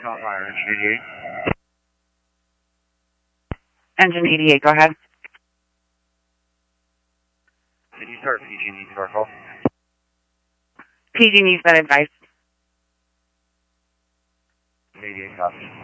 Fire, Engine 88. Engine 88, go ahead. Did you start PG&E Sparkle? PG&E's that advice. 88 copies.